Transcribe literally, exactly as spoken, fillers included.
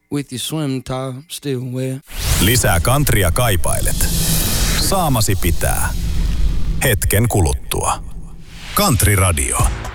with your swim top still wet. Lisää countrya kaipailet. Saamasi pitää. Hetken kuluttua. Country Radio.